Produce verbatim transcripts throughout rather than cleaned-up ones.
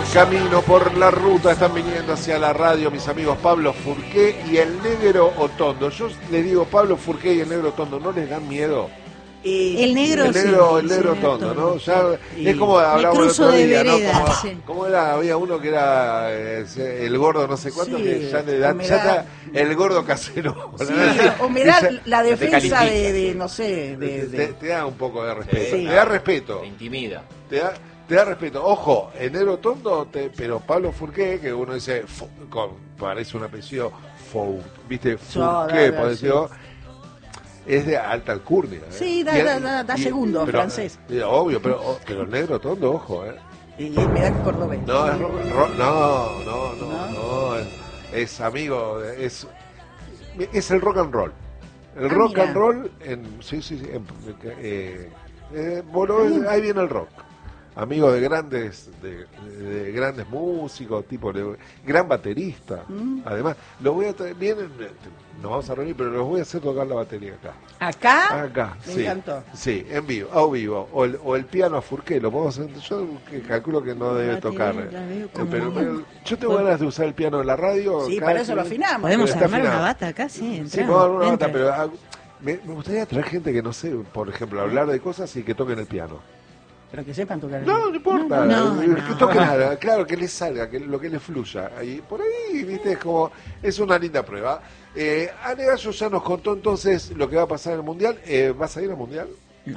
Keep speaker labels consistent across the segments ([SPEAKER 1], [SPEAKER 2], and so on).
[SPEAKER 1] camino por la ruta, están viniendo hacia la radio mis amigos Pablo Furqué y el Negro Otondo. Yo les digo Pablo Furqué y el Negro Otondo, ¿no les dan miedo?
[SPEAKER 2] Eh, el negro
[SPEAKER 1] el negro,
[SPEAKER 2] sí,
[SPEAKER 1] el negro
[SPEAKER 2] sí,
[SPEAKER 1] Otondo, ¿no? Ya,
[SPEAKER 2] sí.
[SPEAKER 1] Es como hablábamos el otro
[SPEAKER 2] de
[SPEAKER 1] día,
[SPEAKER 2] vereda,
[SPEAKER 1] ¿no? Como,
[SPEAKER 2] sí.
[SPEAKER 1] ¿Cómo era? Había uno que era eh, el gordo no sé cuánto,
[SPEAKER 2] sí,
[SPEAKER 1] que ya le dan, ya está el gordo casero.
[SPEAKER 2] Sí, o me da
[SPEAKER 1] Esa,
[SPEAKER 2] la defensa de, de, no sé, de, de...
[SPEAKER 1] Te, te da un poco de respeto,
[SPEAKER 3] Sí.
[SPEAKER 1] te da respeto.
[SPEAKER 3] Te intimida.
[SPEAKER 1] Te da, te da respeto. Ojo, el negro Otondo, te, pero Pablo Furqué, que uno dice, fu, con, parece un apellido, Fou, ¿viste? Furqué, por decirlo. Es de alta alcurnia. ¿eh?
[SPEAKER 2] Sí, da,
[SPEAKER 1] y,
[SPEAKER 2] da, da, da
[SPEAKER 1] y,
[SPEAKER 2] segundo,
[SPEAKER 1] pero,
[SPEAKER 2] francés.
[SPEAKER 1] Y, obvio, pero, pero el negro Otondo, ojo, ¿eh?
[SPEAKER 2] Y, y me da cordobés.
[SPEAKER 1] No, es ro, ro, no, no, no, no, no es, es amigo, es, es el rock and roll. El
[SPEAKER 2] ah,
[SPEAKER 1] rock
[SPEAKER 2] mira.
[SPEAKER 1] and roll, en, sí, sí, sí, en, eh, eh, bueno, es, ahí viene el rock. Amigo de grandes de, de, de grandes músicos, tipo de, gran baterista. Mm. Además, lo voy a traer, vienen, nos vamos a reunir, pero los voy a hacer tocar la batería acá.
[SPEAKER 2] ¿Acá?
[SPEAKER 1] Acá,
[SPEAKER 2] Me
[SPEAKER 1] sí.
[SPEAKER 2] encantó.
[SPEAKER 1] Sí, en vivo, a vivo. O el, o el piano a Furqué, lo podemos hacer. Yo que calculo que no debe tocar. Pero, pero yo tengo ganas de usar el piano en la radio.
[SPEAKER 2] Sí, para eso lo afinamos.
[SPEAKER 4] Podemos armar
[SPEAKER 1] afinado.
[SPEAKER 4] una bata acá, sí. Entramos,
[SPEAKER 1] sí, podemos armar una bata,
[SPEAKER 4] entra.
[SPEAKER 1] pero ah, me, me gustaría traer gente que no sé, por ejemplo, hablar de cosas y que toquen el piano.
[SPEAKER 2] Pero que sepan tocar el
[SPEAKER 1] No, no importa,
[SPEAKER 4] no, no,
[SPEAKER 1] que
[SPEAKER 4] no.
[SPEAKER 1] toque nada, claro, que les salga, que lo que les fluya. Y por ahí, viste, es como, es una linda prueba. Eh, Ale Gallo ya nos contó entonces lo que va a pasar en el Mundial. Eh, ¿Vas a ir al Mundial?
[SPEAKER 4] No.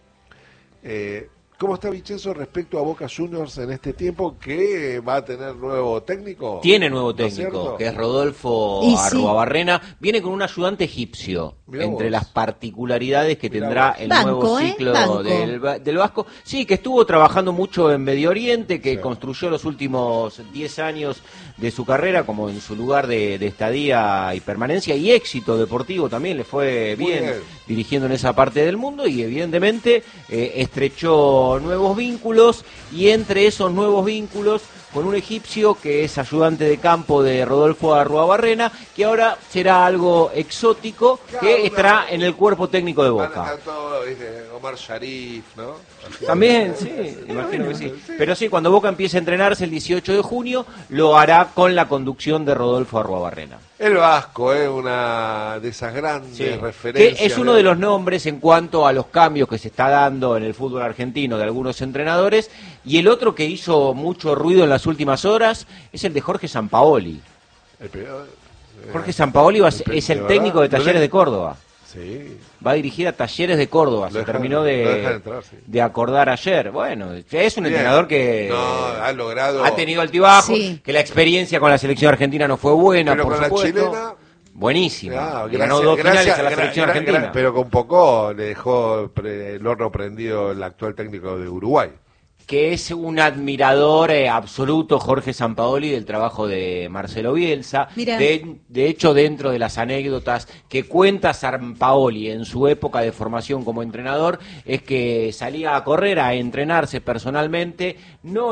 [SPEAKER 1] Eh, ¿Cómo está Vicenzo respecto a Boca Juniors en este tiempo que va a tener nuevo técnico?
[SPEAKER 3] Tiene nuevo
[SPEAKER 1] ¿No es
[SPEAKER 3] técnico,
[SPEAKER 1] cierto?
[SPEAKER 3] que es Rodolfo
[SPEAKER 4] Y sí.
[SPEAKER 3] Arruabarrena. Viene con un ayudante egipcio,
[SPEAKER 1] Mirá
[SPEAKER 3] entre
[SPEAKER 1] vos.
[SPEAKER 3] las particularidades que
[SPEAKER 1] Mirá
[SPEAKER 3] tendrá
[SPEAKER 1] vos.
[SPEAKER 3] el
[SPEAKER 4] Banco,
[SPEAKER 3] nuevo
[SPEAKER 4] ¿eh?
[SPEAKER 3] ciclo
[SPEAKER 4] Banco.
[SPEAKER 3] del, del Vasco. Sí, que estuvo trabajando mucho en Medio Oriente, que
[SPEAKER 1] Sí.
[SPEAKER 3] construyó los últimos diez años de su carrera como en su lugar de, de estadía y permanencia y éxito deportivo también. Le fue
[SPEAKER 1] Muy
[SPEAKER 3] bien,
[SPEAKER 1] bien.
[SPEAKER 3] dirigiendo en esa parte del mundo y evidentemente eh, estrechó nuevos vínculos y entre esos nuevos vínculos con un egipcio que es ayudante de campo de Rodolfo Arruabarrena, que ahora será algo exótico,
[SPEAKER 1] Claro,
[SPEAKER 3] que
[SPEAKER 1] una-
[SPEAKER 3] estará en el cuerpo técnico de
[SPEAKER 1] Van a
[SPEAKER 3] Boca.
[SPEAKER 1] estar todos, ¿viste? Omar Sharif, ¿no?
[SPEAKER 3] También, sí, imagino que sí. Pero sí, cuando Boca empiece a entrenarse el dieciocho de junio, lo hará con la conducción de Rodolfo Arruabarrena.
[SPEAKER 1] El Vasco, es ¿eh? Una de esas grandes
[SPEAKER 3] Sí,
[SPEAKER 1] referencias.
[SPEAKER 3] que es uno de los nombres en cuanto a los cambios que se está dando en el fútbol argentino de algunos entrenadores, y el otro que hizo mucho ruido en las últimas horas es el de Jorge Sampaoli.
[SPEAKER 1] El primero, eh,
[SPEAKER 3] Jorge Sampaoli va a
[SPEAKER 1] el
[SPEAKER 3] ser-
[SPEAKER 1] pri-
[SPEAKER 3] es el
[SPEAKER 1] de
[SPEAKER 3] técnico de
[SPEAKER 1] verdad,
[SPEAKER 3] Talleres
[SPEAKER 1] no le-
[SPEAKER 3] de Córdoba.
[SPEAKER 1] Sí.
[SPEAKER 3] Va a dirigir a Talleres de Córdoba.
[SPEAKER 1] Lo
[SPEAKER 3] Se
[SPEAKER 1] dejan-
[SPEAKER 3] terminó
[SPEAKER 1] lo dejan
[SPEAKER 3] de,
[SPEAKER 1] entrar, sí.
[SPEAKER 3] de acordar ayer. Bueno, es un
[SPEAKER 1] Bien.
[SPEAKER 3] entrenador que
[SPEAKER 1] No, ha logrado.
[SPEAKER 3] ha tenido altibajos,
[SPEAKER 4] Sí.
[SPEAKER 3] que la experiencia con la selección argentina no fue buena,
[SPEAKER 1] Pero
[SPEAKER 3] por
[SPEAKER 1] con la
[SPEAKER 3] supuesto.
[SPEAKER 1] chilena.
[SPEAKER 3] Buenísima.
[SPEAKER 1] Ah,
[SPEAKER 3] Le ganó dos finales a la selección
[SPEAKER 1] gra- gra-
[SPEAKER 3] argentina.
[SPEAKER 1] pero con poco le dejó pre- el horno prendido el actual técnico de Uruguay.
[SPEAKER 3] Que es un admirador eh, absoluto, Jorge Sampaoli, del trabajo de Marcelo Bielsa.
[SPEAKER 4] Mira.
[SPEAKER 3] De, de hecho, dentro de las anécdotas que cuenta Sampaoli en su época de formación como entrenador, es que salía a correr, a entrenarse personalmente, no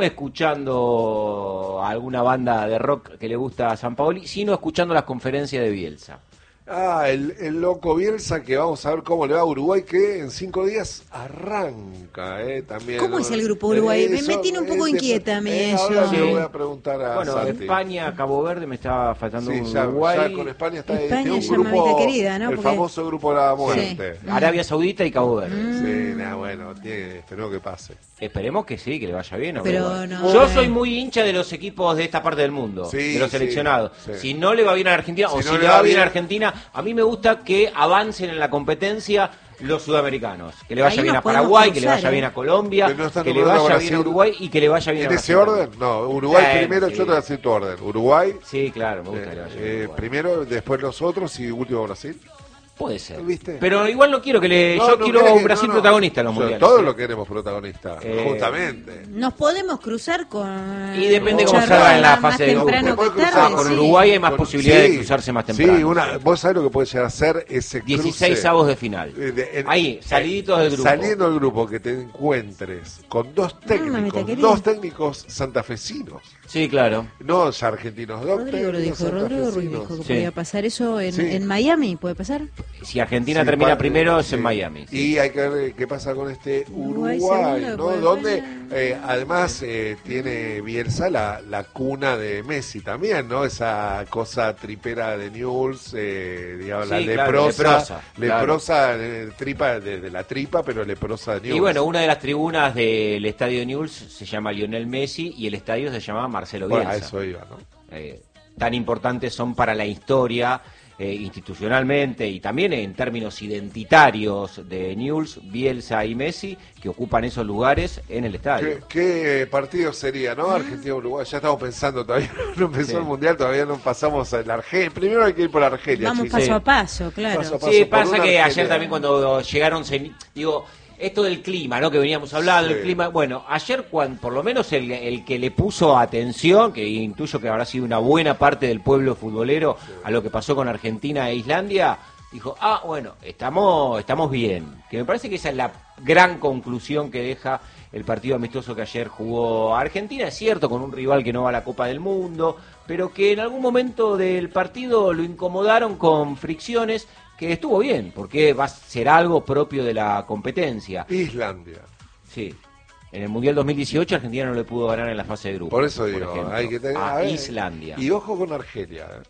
[SPEAKER 3] escuchando a alguna banda de rock que le gusta a Sampaoli, sino escuchando las conferencias de Bielsa.
[SPEAKER 1] Ah, el, el loco Bielsa, que vamos a ver cómo le va a Uruguay, que en cinco días arranca, ¿eh? También,
[SPEAKER 4] ¿Cómo
[SPEAKER 1] ¿no?
[SPEAKER 4] es el grupo Uruguay? Me-
[SPEAKER 1] Eso,
[SPEAKER 4] me tiene un poco
[SPEAKER 1] eh,
[SPEAKER 4] inquieta a mí
[SPEAKER 1] eh,
[SPEAKER 4] eso.
[SPEAKER 1] Ahora
[SPEAKER 3] Sí.
[SPEAKER 1] le voy a preguntar a
[SPEAKER 3] Bueno,
[SPEAKER 1] Santi.
[SPEAKER 3] España, Cabo Verde, me estaba faltando
[SPEAKER 1] Sí,
[SPEAKER 3] un
[SPEAKER 1] ya,
[SPEAKER 3] Uruguay.
[SPEAKER 1] ya con España está
[SPEAKER 4] España
[SPEAKER 1] este, un
[SPEAKER 4] ya
[SPEAKER 1] grupo,
[SPEAKER 4] mamita querida, ¿no?
[SPEAKER 1] el
[SPEAKER 4] Porque-
[SPEAKER 1] famoso grupo de la muerte.
[SPEAKER 4] Sí.
[SPEAKER 3] Arabia Saudita y Cabo Verde.
[SPEAKER 1] Sí, nada, bueno, tiene, esperemos que pase.
[SPEAKER 3] Esperemos que sí, que le vaya bien. a
[SPEAKER 4] Pero
[SPEAKER 3] Uruguay.
[SPEAKER 4] no,
[SPEAKER 3] Yo
[SPEAKER 4] eh.
[SPEAKER 3] soy muy hincha de los equipos de esta parte del mundo,
[SPEAKER 1] Sí,
[SPEAKER 3] de los
[SPEAKER 1] sí,
[SPEAKER 3] seleccionados.
[SPEAKER 1] sí.
[SPEAKER 3] Si no le va bien a la Argentina,
[SPEAKER 1] Si
[SPEAKER 3] o
[SPEAKER 1] no
[SPEAKER 3] si
[SPEAKER 1] le
[SPEAKER 3] le
[SPEAKER 1] va
[SPEAKER 3] va bien a
[SPEAKER 1] bien-
[SPEAKER 3] Argentina, a mí me gusta que avancen en la competencia los sudamericanos. Que le vaya
[SPEAKER 4] Ahí
[SPEAKER 3] bien
[SPEAKER 4] nos
[SPEAKER 3] a Paraguay,
[SPEAKER 4] podemos
[SPEAKER 3] que le
[SPEAKER 4] cruzar,
[SPEAKER 3] vaya
[SPEAKER 4] ¿eh?
[SPEAKER 3] bien a Colombia,
[SPEAKER 1] Pero no está
[SPEAKER 3] que le
[SPEAKER 1] nombrando
[SPEAKER 3] vaya
[SPEAKER 1] a
[SPEAKER 3] bien a
[SPEAKER 1] Brasil.
[SPEAKER 3] Uruguay y que le vaya bien
[SPEAKER 1] ¿En
[SPEAKER 3] a
[SPEAKER 1] ese
[SPEAKER 3] Brasil
[SPEAKER 1] orden?
[SPEAKER 3] también.
[SPEAKER 1] No, Uruguay
[SPEAKER 3] Sí,
[SPEAKER 1] primero,
[SPEAKER 3] sí.
[SPEAKER 1] yo te voy a decir tu orden. Uruguay,
[SPEAKER 3] Sí, claro, me gusta que le
[SPEAKER 1] eh,
[SPEAKER 3] vaya bien a
[SPEAKER 1] eh,
[SPEAKER 3] Uruguay.
[SPEAKER 1] primero, después nosotros y último Brasil.
[SPEAKER 3] Puede ser.
[SPEAKER 1] ¿Viste?
[SPEAKER 3] Pero igual no quiero que le...
[SPEAKER 1] No,
[SPEAKER 3] yo
[SPEAKER 1] no
[SPEAKER 3] quiero
[SPEAKER 1] querés
[SPEAKER 3] a un
[SPEAKER 1] que-
[SPEAKER 3] Brasil
[SPEAKER 1] no, no.
[SPEAKER 3] protagonista en los
[SPEAKER 1] O sea,
[SPEAKER 3] mundiales.
[SPEAKER 1] Todos
[SPEAKER 3] ¿eh?
[SPEAKER 1] lo queremos protagonista,
[SPEAKER 3] Eh,
[SPEAKER 1] justamente.
[SPEAKER 4] Nos podemos cruzar con...
[SPEAKER 3] Y depende cómo
[SPEAKER 4] Charrúa
[SPEAKER 3] salga en la
[SPEAKER 4] más
[SPEAKER 3] fase de grupo.
[SPEAKER 4] temprano
[SPEAKER 1] Se puede
[SPEAKER 4] que
[SPEAKER 1] cruzar
[SPEAKER 4] tarde,
[SPEAKER 3] con
[SPEAKER 4] sí.
[SPEAKER 3] Uruguay hay más
[SPEAKER 1] Con-
[SPEAKER 3] posibilidad de
[SPEAKER 1] sí,
[SPEAKER 3] cruzarse más temprano.
[SPEAKER 1] Sí, una, vos sabés lo que puede llegar a ser ese cruce.
[SPEAKER 3] dieciséis avos de final.
[SPEAKER 1] Eh, de- en-
[SPEAKER 3] Ahí, saliditos del grupo.
[SPEAKER 1] Saliendo del grupo, que te encuentres con dos técnicos,
[SPEAKER 4] mamita querida.
[SPEAKER 1] dos técnicos santafesinos.
[SPEAKER 3] Sí, claro.
[SPEAKER 1] No ya argentinos, dos
[SPEAKER 4] Rodrigo lo
[SPEAKER 1] técnicos
[SPEAKER 4] dijo, Rodrigo Ruiz
[SPEAKER 1] santafesinos.
[SPEAKER 4] dijo que
[SPEAKER 3] Sí.
[SPEAKER 4] podía pasar eso en,
[SPEAKER 1] Sí.
[SPEAKER 4] en Miami, ¿puede pasar?
[SPEAKER 3] si Argentina
[SPEAKER 1] Sí,
[SPEAKER 3] termina
[SPEAKER 1] pa-
[SPEAKER 3] primero es
[SPEAKER 1] sí.
[SPEAKER 3] en Miami. sí.
[SPEAKER 1] Y hay que ver qué pasa con este
[SPEAKER 4] Uruguay
[SPEAKER 1] Uruguay,
[SPEAKER 4] segundo,
[SPEAKER 1] ¿no?
[SPEAKER 4] Uruguay
[SPEAKER 1] Donde
[SPEAKER 4] fuera.
[SPEAKER 1] eh, además eh, tiene Bielsa la, la cuna de Messi también, ¿no? Esa cosa tripera de Newell's, eh, digamos, la
[SPEAKER 3] Sí, claro,
[SPEAKER 1] leprosa,
[SPEAKER 3] leprosa, claro.
[SPEAKER 1] leprosa, eh, tripa de, de la tripa, pero leprosa de Newell's.
[SPEAKER 3] Y bueno, una de las tribunas del estadio de Newell's se llama Lionel Messi y el estadio se llama Marcelo
[SPEAKER 1] Bueno,
[SPEAKER 3] Bielsa.
[SPEAKER 1] a eso iba, ¿no?
[SPEAKER 3] Eh, tan importantes son para la historia eh, institucionalmente y también en términos identitarios de Newell's, Bielsa y Messi, que ocupan esos lugares en el estadio.
[SPEAKER 1] ¿Qué, qué partido sería, no? Argentina-Uruguay. Ya estamos pensando, todavía no empezó
[SPEAKER 3] Sí.
[SPEAKER 1] el Mundial, todavía no pasamos a la Argelia. Primero hay que ir por Argelia,
[SPEAKER 4] Vamos
[SPEAKER 1] chicos.
[SPEAKER 4] paso
[SPEAKER 3] Sí.
[SPEAKER 4] a paso, claro.
[SPEAKER 1] Paso a paso.
[SPEAKER 3] Sí,
[SPEAKER 1] por
[SPEAKER 3] pasa
[SPEAKER 1] una
[SPEAKER 3] que
[SPEAKER 1] Argelia.
[SPEAKER 3] ayer también cuando llegaron, se, digo, esto del clima, ¿no? Que veníamos hablando,
[SPEAKER 1] Sí.
[SPEAKER 3] el clima. Bueno, ayer, cuando, por lo menos el, el que le puso atención, que intuyo que habrá sido una buena parte del pueblo futbolero a lo que pasó con Argentina e Islandia, dijo, ah, bueno, estamos, estamos bien. Que me parece que esa es la gran conclusión que deja el partido amistoso que ayer jugó Argentina. Es cierto, con un rival que no va a la Copa del Mundo, pero que en algún momento del partido lo incomodaron con fricciones, que estuvo bien, porque va a ser algo propio de la competencia.
[SPEAKER 1] Islandia.
[SPEAKER 3] Sí. En el Mundial dos mil dieciocho Argentina no le pudo ganar en la fase de grupos.
[SPEAKER 1] Por eso
[SPEAKER 3] por
[SPEAKER 1] digo,
[SPEAKER 3] ejemplo,
[SPEAKER 1] hay que tener
[SPEAKER 3] a
[SPEAKER 1] a ver,
[SPEAKER 3] Islandia.
[SPEAKER 1] Y ojo con Argelia. ¿eh?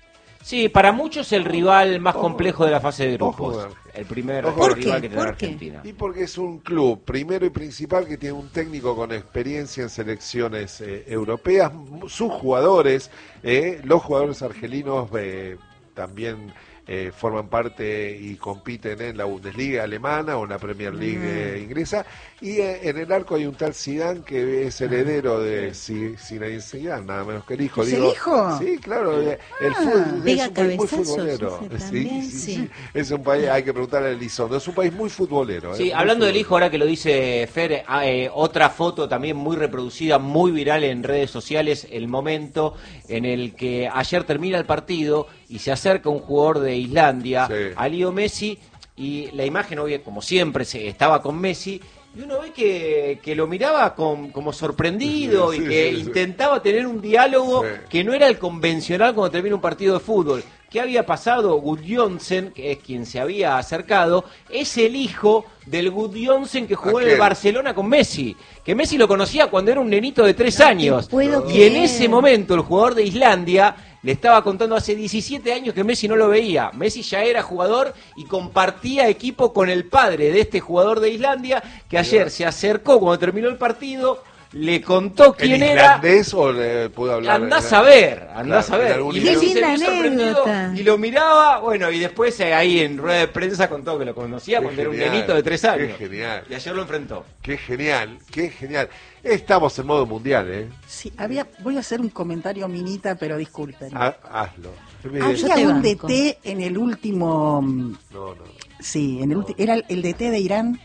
[SPEAKER 3] Sí, para muchos el rival más
[SPEAKER 1] Ojo.
[SPEAKER 3] complejo de la fase de
[SPEAKER 1] Ojo
[SPEAKER 3] grupos.
[SPEAKER 1] con Argelia.
[SPEAKER 3] El primer
[SPEAKER 1] Ojo.
[SPEAKER 3] rival
[SPEAKER 1] ¿Por
[SPEAKER 3] que
[SPEAKER 4] qué?
[SPEAKER 3] tiene
[SPEAKER 4] ¿Por qué?
[SPEAKER 3] Argentina.
[SPEAKER 1] Y porque es un club, primero y principal, que tiene un técnico con experiencia en selecciones eh, europeas, m- sus jugadores, eh, los jugadores argelinos eh, también eh, forman parte y compiten en la Bundesliga alemana o en la Premier League eh, inglesa, y eh, en el arco hay un tal Zidane que es heredero de Si- Zinedine Zidane, nada menos que el hijo.
[SPEAKER 2] ¿Es el hijo?
[SPEAKER 1] Sí, claro, eh, el fútbol
[SPEAKER 4] Pega
[SPEAKER 1] es un país muy
[SPEAKER 4] cabezazos,
[SPEAKER 1] futbolero.
[SPEAKER 4] ese
[SPEAKER 1] Sí,
[SPEAKER 4] también,
[SPEAKER 1] sí,
[SPEAKER 4] sí.
[SPEAKER 1] sí. Es un país, hay que preguntarle a Elizondo, es un país muy futbolero.
[SPEAKER 3] Sí,
[SPEAKER 1] eh, muy
[SPEAKER 3] hablando del
[SPEAKER 1] futbolero.
[SPEAKER 3] hijo, ahora que lo dice Fer, ah, eh, otra foto también muy reproducida, muy viral en redes sociales, el momento en el que ayer termina el partido y se acerca un jugador de Islandia,
[SPEAKER 1] Sí.
[SPEAKER 3] a Leo Messi, y la imagen, obvio, como siempre, se, estaba con Messi, y uno ve que, que lo miraba con, como sorprendido
[SPEAKER 1] Sí,
[SPEAKER 3] y
[SPEAKER 1] sí,
[SPEAKER 3] que
[SPEAKER 1] sí, sí.
[SPEAKER 3] intentaba tener un diálogo
[SPEAKER 1] Sí.
[SPEAKER 3] que no era el convencional cuando termina un partido de fútbol. ¿Qué había pasado? Gudjonsen, que es quien se había acercado, es el hijo del Gudjonsen que jugó en el
[SPEAKER 1] Aquel.
[SPEAKER 3] Barcelona con Messi. Que Messi lo conocía cuando era un nenito de tres
[SPEAKER 4] No te
[SPEAKER 3] años.
[SPEAKER 4] puedo
[SPEAKER 3] Y en
[SPEAKER 4] creer.
[SPEAKER 3] ese momento el jugador de Islandia le estaba contando hace diecisiete años que Messi no lo veía. Messi ya era jugador y compartía equipo con el padre de este jugador de Islandia, que ayer se acercó cuando terminó el partido, le contó quién
[SPEAKER 1] ¿En
[SPEAKER 3] era.
[SPEAKER 1] islandés o le pudo hablar?
[SPEAKER 3] Andás
[SPEAKER 1] en-
[SPEAKER 3] a ver, andás
[SPEAKER 1] Claro,
[SPEAKER 3] a
[SPEAKER 1] en
[SPEAKER 3] ver.
[SPEAKER 1] algún
[SPEAKER 3] Y
[SPEAKER 1] idioma.
[SPEAKER 3] Messi
[SPEAKER 4] Qué
[SPEAKER 3] se
[SPEAKER 4] linda
[SPEAKER 3] vio sorprendido
[SPEAKER 4] anécdota.
[SPEAKER 3] y lo miraba, bueno, y después eh, ahí en rueda de prensa contó que lo conocía
[SPEAKER 1] Qué
[SPEAKER 3] cuando era un
[SPEAKER 1] genial,
[SPEAKER 3] nenito de tres años.
[SPEAKER 1] qué genial.
[SPEAKER 3] Y ayer lo enfrentó.
[SPEAKER 1] Qué genial, qué genial. Estamos en modo mundial, ¿eh?
[SPEAKER 2] Sí, había, voy a hacer un comentario minita, pero disculpen.
[SPEAKER 1] Ha- hazlo.
[SPEAKER 2] Había
[SPEAKER 4] yo te
[SPEAKER 2] un
[SPEAKER 4] banco.
[SPEAKER 2] D T en el último, mm,
[SPEAKER 1] No, no.
[SPEAKER 2] sí, en el ulti- era el, el D T de Irán.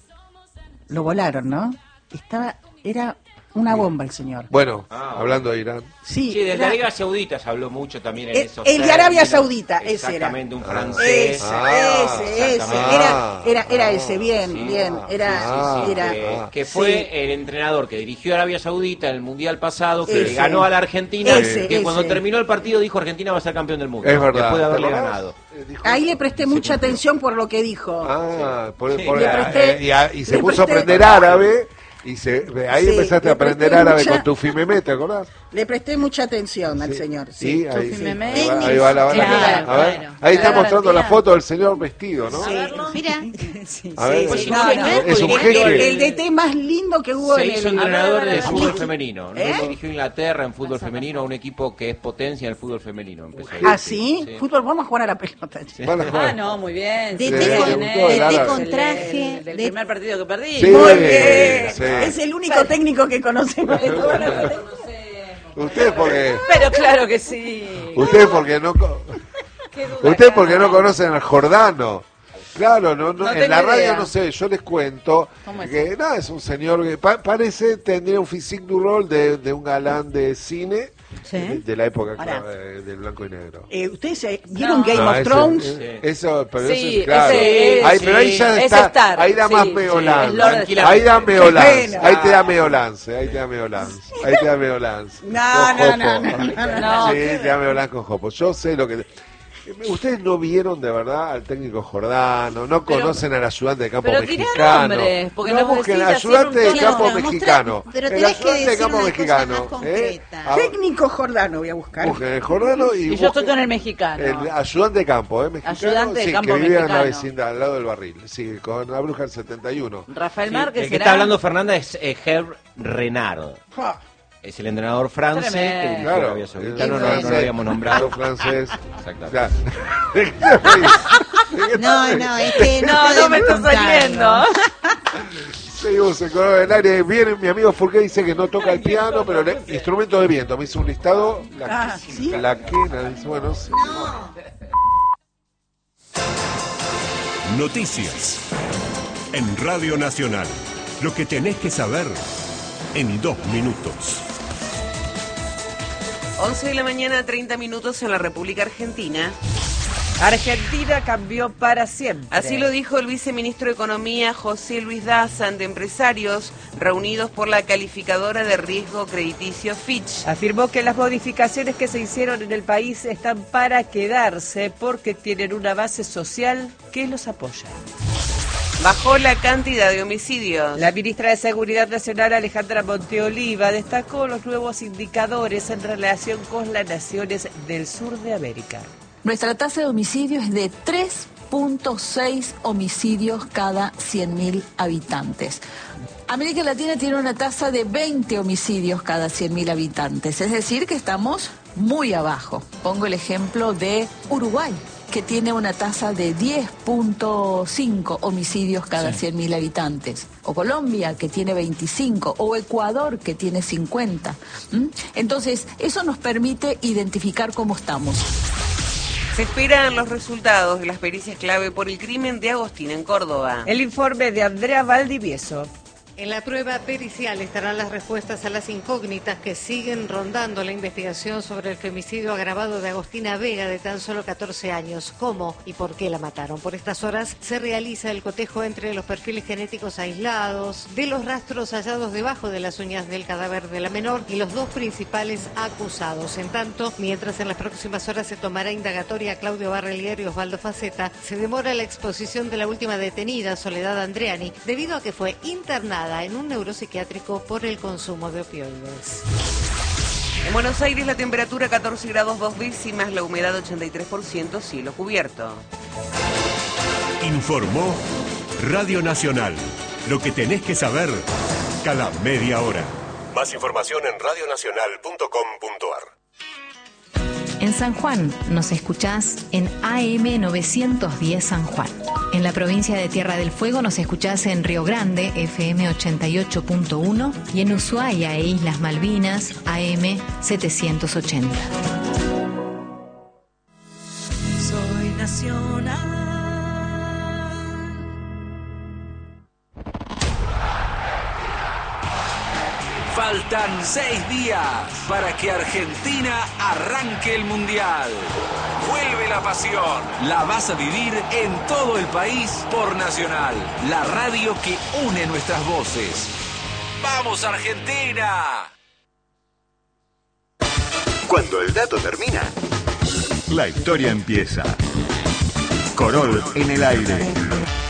[SPEAKER 2] Lo volaron, ¿no? Estaba, era una bomba el señor.
[SPEAKER 1] Bueno,
[SPEAKER 3] Ah,
[SPEAKER 1] hablando de Irán.
[SPEAKER 2] Sí,
[SPEAKER 3] Sí, de
[SPEAKER 2] era-
[SPEAKER 3] Arabia Saudita se habló mucho también en
[SPEAKER 2] El-
[SPEAKER 3] esos
[SPEAKER 2] el de Arabia
[SPEAKER 3] términos.
[SPEAKER 2] Saudita, ese era.
[SPEAKER 3] Exactamente, un
[SPEAKER 1] Ah.
[SPEAKER 3] francés.
[SPEAKER 2] ese,
[SPEAKER 1] Ah,
[SPEAKER 2] ese, ese,
[SPEAKER 3] exactamente.
[SPEAKER 2] era, era, era
[SPEAKER 1] Ah,
[SPEAKER 2] ese, bien,
[SPEAKER 3] sí.
[SPEAKER 2] bien, era,
[SPEAKER 1] Ah,
[SPEAKER 2] era,
[SPEAKER 3] que,
[SPEAKER 1] Ah,
[SPEAKER 3] que fue
[SPEAKER 2] sí.
[SPEAKER 3] el entrenador que dirigió a Arabia Saudita en el Mundial pasado, que
[SPEAKER 2] Ese.
[SPEAKER 3] le ganó a la Argentina,
[SPEAKER 2] Ese,
[SPEAKER 3] que cuando
[SPEAKER 2] ese.
[SPEAKER 3] terminó el partido dijo Argentina va a ser campeón del mundo.
[SPEAKER 1] Es verdad.
[SPEAKER 3] Después de haberle
[SPEAKER 1] ¿Te acordás?
[SPEAKER 3] ganado.
[SPEAKER 1] Eh, dijo-
[SPEAKER 2] Ahí le presté mucha atención por lo que dijo.
[SPEAKER 1] Ah, por,
[SPEAKER 3] Sí.
[SPEAKER 1] por-
[SPEAKER 2] Le
[SPEAKER 1] eh,
[SPEAKER 2] presté-
[SPEAKER 1] y, a- y se
[SPEAKER 2] le
[SPEAKER 1] puso a
[SPEAKER 2] presté-
[SPEAKER 1] aprender árabe. Y se, ahí
[SPEAKER 2] Sí,
[SPEAKER 1] empezaste
[SPEAKER 2] le
[SPEAKER 1] a aprender
[SPEAKER 2] presté
[SPEAKER 1] árabe
[SPEAKER 2] mucha-
[SPEAKER 1] con tu fimemé, ¿te acordás?
[SPEAKER 2] Le presté mucha atención al
[SPEAKER 1] Sí.
[SPEAKER 2] señor.
[SPEAKER 1] Sí,
[SPEAKER 2] Sí,
[SPEAKER 1] ahí,
[SPEAKER 2] sí.
[SPEAKER 1] ahí va, ahí va la
[SPEAKER 4] Claro,
[SPEAKER 1] banda. A ver,
[SPEAKER 4] claro.
[SPEAKER 1] ahí está
[SPEAKER 4] Claro,
[SPEAKER 1] mostrando la
[SPEAKER 4] tía.
[SPEAKER 1] foto del señor vestido, ¿no?
[SPEAKER 2] Sí.
[SPEAKER 4] Mira,
[SPEAKER 2] Sí,
[SPEAKER 1] A ver,
[SPEAKER 2] sí,
[SPEAKER 3] Pues
[SPEAKER 2] sí,
[SPEAKER 3] un
[SPEAKER 2] no,
[SPEAKER 3] jeque,
[SPEAKER 2] no.
[SPEAKER 1] es un
[SPEAKER 2] El-
[SPEAKER 1] jeque.
[SPEAKER 2] El, el D T más lindo que hubo
[SPEAKER 3] Se
[SPEAKER 2] en
[SPEAKER 3] hizo
[SPEAKER 2] el...
[SPEAKER 3] entrenador de
[SPEAKER 2] ¿Eh?
[SPEAKER 3] fútbol femenino. ¿no?
[SPEAKER 2] ¿Eh?
[SPEAKER 3] Dirigió Inglaterra en fútbol femenino a un equipo que es potencia en el fútbol femenino. Empezó.
[SPEAKER 2] ¿Ah, sí? Fútbol, vamos a jugar a la pelota.
[SPEAKER 1] Van a jugar.
[SPEAKER 5] Ah, no, muy bien.
[SPEAKER 4] D
[SPEAKER 1] Sí,
[SPEAKER 4] T
[SPEAKER 1] le
[SPEAKER 4] con,
[SPEAKER 1] gustó el
[SPEAKER 4] D T
[SPEAKER 1] árabe.
[SPEAKER 4] con
[SPEAKER 5] Del-
[SPEAKER 4] traje.
[SPEAKER 5] Del, del
[SPEAKER 4] de-
[SPEAKER 5] primer partido que perdí.
[SPEAKER 1] Sí.
[SPEAKER 2] Muy bien.
[SPEAKER 1] Sí.
[SPEAKER 2] Es el único técnico que conocemos de toda la
[SPEAKER 1] Ustedes porque,
[SPEAKER 5] Pero claro que sí.
[SPEAKER 1] ustedes porque no, co-
[SPEAKER 5] Qué duda
[SPEAKER 1] ustedes
[SPEAKER 5] acá.
[SPEAKER 1] porque no conocen al Jordano. Claro, no, no,
[SPEAKER 5] No
[SPEAKER 1] en
[SPEAKER 5] tengo
[SPEAKER 1] la radio
[SPEAKER 5] idea.
[SPEAKER 1] no sé, yo les cuento
[SPEAKER 5] ¿Cómo es?
[SPEAKER 1] que nada, es un señor que pa- parece, tendría un physique du rol de, de un galán de cine
[SPEAKER 4] Sí.
[SPEAKER 1] de, de la época
[SPEAKER 2] Pará.
[SPEAKER 1] claro, eh, del blanco y negro.
[SPEAKER 2] Eh, ¿Ustedes eh, vieron
[SPEAKER 5] No.
[SPEAKER 2] Game
[SPEAKER 1] No,
[SPEAKER 2] of
[SPEAKER 1] ese-
[SPEAKER 2] Thrones?
[SPEAKER 1] eh, Eso, pero
[SPEAKER 5] Sí,
[SPEAKER 1] eso es claro.
[SPEAKER 5] ese-
[SPEAKER 1] Ahí, pero ahí ya
[SPEAKER 5] ese
[SPEAKER 1] está,
[SPEAKER 5] Star,
[SPEAKER 1] ahí da
[SPEAKER 5] sí,
[SPEAKER 1] más
[SPEAKER 5] sí,
[SPEAKER 1] meolance.
[SPEAKER 5] es Lord
[SPEAKER 3] Star.
[SPEAKER 1] Ahí da meolance,
[SPEAKER 2] Bueno.
[SPEAKER 1] ahí te da meolance, ahí te da meolance, ahí te da meolance.
[SPEAKER 2] No,
[SPEAKER 1] Con
[SPEAKER 2] no,
[SPEAKER 1] Jopo.
[SPEAKER 2] no, no, no,
[SPEAKER 5] no.
[SPEAKER 1] Sí, te da meolance con Jopo. Yo sé lo que... Ustedes no vieron de verdad al técnico Jordano, no
[SPEAKER 5] Pero-
[SPEAKER 1] conocen al ayudante de campo
[SPEAKER 5] pero tirá
[SPEAKER 1] mexicano.
[SPEAKER 5] nombres, porque
[SPEAKER 1] no
[SPEAKER 5] nos
[SPEAKER 1] busquen
[SPEAKER 5] decís
[SPEAKER 1] al
[SPEAKER 5] así
[SPEAKER 1] ayudante
[SPEAKER 5] en un
[SPEAKER 1] de
[SPEAKER 5] tono-
[SPEAKER 1] campo
[SPEAKER 2] Claro,
[SPEAKER 1] mexicano.
[SPEAKER 2] mostrá- pero
[SPEAKER 1] El
[SPEAKER 2] tenés que
[SPEAKER 1] ayudante de
[SPEAKER 2] decir
[SPEAKER 1] campo
[SPEAKER 2] una cosa
[SPEAKER 1] mexicano.
[SPEAKER 2] más
[SPEAKER 1] ¿eh?
[SPEAKER 2] concreta.
[SPEAKER 1] Ah,
[SPEAKER 2] Técnico Jordano voy a buscar.
[SPEAKER 1] busquen el Jordano y,
[SPEAKER 5] Y yo estoy
[SPEAKER 1] busquen
[SPEAKER 5] con el mexicano.
[SPEAKER 1] el ayudante de campo, ¿eh? Mexicano,
[SPEAKER 5] Ayudante de
[SPEAKER 1] sí,
[SPEAKER 5] campo
[SPEAKER 1] que vive en la
[SPEAKER 5] mexicano.
[SPEAKER 1] vecindad, al lado del barril. Sí, con la bruja del setenta y uno.
[SPEAKER 5] Rafael
[SPEAKER 3] Sí,
[SPEAKER 5] Márquez
[SPEAKER 3] el que
[SPEAKER 5] será.
[SPEAKER 3] está hablando Fernanda es eh, Herb Renard.
[SPEAKER 2] Ja.
[SPEAKER 3] Es el entrenador francés
[SPEAKER 5] Tremendo.
[SPEAKER 3] que dirigió
[SPEAKER 1] Claro,
[SPEAKER 3] Arabia Saudita.
[SPEAKER 1] el
[SPEAKER 3] No, no, no, no
[SPEAKER 1] francés,
[SPEAKER 3] lo habíamos nombrado.
[SPEAKER 1] el francés.
[SPEAKER 3] Exactamente.
[SPEAKER 1] Ya. ¿De qué te reís? ¿De qué te
[SPEAKER 2] No,
[SPEAKER 1] reís?
[SPEAKER 2] no, es que no,
[SPEAKER 5] No, no me está
[SPEAKER 2] podemos
[SPEAKER 5] saliendo.
[SPEAKER 2] contarlo.
[SPEAKER 1] Seguimos en Color del Aire. Viene mi amigo Furqué, dice que no toca el piano, pero le, instrumento de viento. Me hizo un listado. La,
[SPEAKER 2] Ah, ¿sí?
[SPEAKER 1] la quena, dice, bueno, sí.
[SPEAKER 6] Noticias. En Radio Nacional. Lo que tenés que saber en dos minutos.
[SPEAKER 7] once de la mañana, treinta minutos en la República Argentina.
[SPEAKER 5] Argentina cambió para siempre.
[SPEAKER 7] Así lo dijo el viceministro de Economía José Luis Daza ante empresarios reunidos por la calificadora de riesgo crediticio Fitch.
[SPEAKER 5] Afirmó que las modificaciones que se hicieron en el país están para quedarse porque tienen una base social que los apoya.
[SPEAKER 7] Bajó la cantidad de homicidios.
[SPEAKER 5] La ministra de Seguridad Nacional, Alejandra Monteoliva, destacó los nuevos indicadores en relación con las naciones del sur de América.
[SPEAKER 8] Nuestra tasa de homicidio es de tres punto seis homicidios cada cien mil habitantes. América Latina tiene una tasa de veinte homicidios cada cien mil habitantes, es decir, que estamos muy abajo. Pongo el ejemplo de Uruguay, que tiene una tasa de diez punto cinco homicidios cada cien mil habitantes, o Colombia, que tiene veinticinco, o Ecuador, que tiene cincuenta. ¿Mm? Entonces, eso nos permite identificar cómo estamos.
[SPEAKER 7] Se esperan los resultados de las pericias clave por el crimen de Agostina en Córdoba.
[SPEAKER 5] El informe de Andrea Valdivieso.
[SPEAKER 9] En la prueba pericial estarán las respuestas a las incógnitas que siguen rondando la investigación sobre el femicidio agravado de Agostina Vega, de tan solo catorce años. ¿Cómo y por qué la mataron? Por estas horas se realiza el cotejo entre los perfiles genéticos aislados, de los rastros hallados debajo de las uñas del cadáver de la menor y los dos principales acusados. En tanto, mientras en las próximas horas se tomará indagatoria a Claudio Barrelier y Osvaldo Faceta, se demora la exposición de la última detenida, Soledad Andreani, debido a que fue internada en un neuropsiquiátrico por el consumo de opioides.
[SPEAKER 7] En Buenos Aires la temperatura catorce grados dos décimas, la humedad ochenta y tres por ciento, cielo cubierto.
[SPEAKER 6] Informó Radio Nacional. Lo que tenés que saber cada media hora. Más información en radionacional punto com punto ar.
[SPEAKER 10] En San Juan nos escuchás en A M novecientos diez San Juan. En la provincia de Tierra del Fuego nos escuchás en Río Grande, F M ochenta y ocho punto uno, y en Ushuaia e Islas Malvinas, A M setecientos ochenta.
[SPEAKER 11] Soy nacional.
[SPEAKER 12] Faltan seis días para que Argentina arranque el Mundial. Vuelve la pasión. La vas a vivir en todo el país por Nacional, la radio que une nuestras voces. ¡Vamos, Argentina!
[SPEAKER 13] Cuando el dato termina, la historia empieza. Corol en el aire.